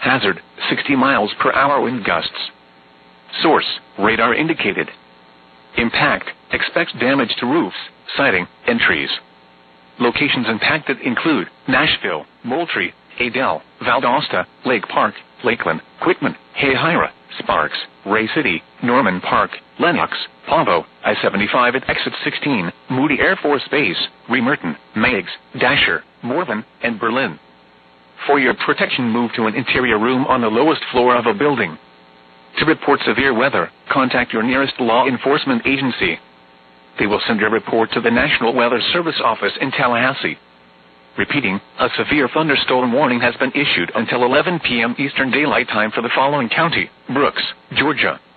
Hazard, 60 miles per hour wind gusts. Source, radar indicated. Impact, expects damage to roofs, siding, and trees. Locations impacted include Nashville, Moultrie, Adel, Valdosta, Lake Park, Lakeland, Quitman, Hayhira, Sparks, Ray City, Norman Park, Lenox, Pavo, I-75 at Exit 16, Moody Air Force Base, Remerton, Meigs, Dasher, Morven, and Berlin. For your protection, move to an interior room on the lowest floor of a building. To report severe weather, contact your nearest law enforcement agency. They will send your report to the National Weather Service office in Tallahassee. Repeating, a severe thunderstorm warning has been issued until 11 p.m. Eastern Daylight Time for the following county: Brooks, Georgia,